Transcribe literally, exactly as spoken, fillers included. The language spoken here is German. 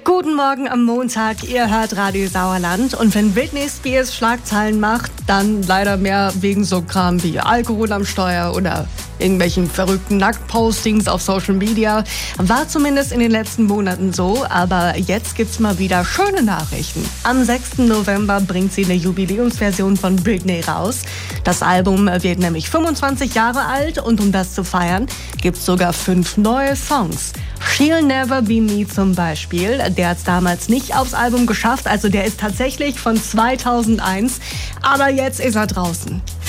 Guten Morgen am Montag, ihr hört Radio Sauerland. Und wenn Britney Spears Schlagzeilen macht, dann leider mehr wegen so Kram wie Alkohol am Steuer oder irgendwelchen verrückten Nacktpostings auf Social Media. War zumindest in den letzten Monaten so, aber jetzt gibt's mal wieder schöne Nachrichten. Am sechsten November bringt sie eine Jubiläumsversion von Britney raus. Das Album wird nämlich fünfundzwanzig Jahre alt und um das zu feiern, gibt's sogar fünf neue Songs. She'll Never Be Me zum Beispiel, der hat es damals nicht aufs Album geschafft, also der ist tatsächlich von zweitausendeins, aber jetzt ist er draußen.